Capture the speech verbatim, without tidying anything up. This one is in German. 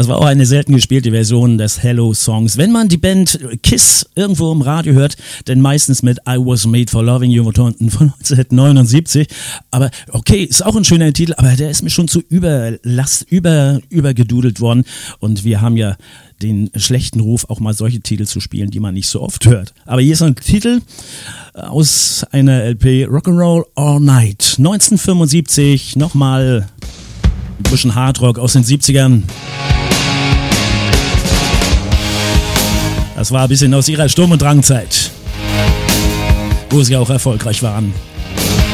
Das war auch eine selten gespielte Version des Hello-Songs. Wenn man die Band Kiss irgendwo im Radio hört, denn meistens mit I Was Made for Loving You von neunzehnhundertneunundsiebzig. Aber okay, ist auch ein schöner Titel, aber der ist mir schon zu überlast, über, übergedudelt worden. Und wir haben ja den schlechten Ruf, auch mal solche Titel zu spielen, die man nicht so oft hört. Aber hier ist ein Titel aus einer L P Rock'n'Roll All Night. neunzehnhundertfünfundsiebzig, nochmal ein bisschen Hardrock aus den siebzigern. Das war ein bisschen aus ihrer Sturm- und Drangzeit, wo sie auch erfolgreich waren.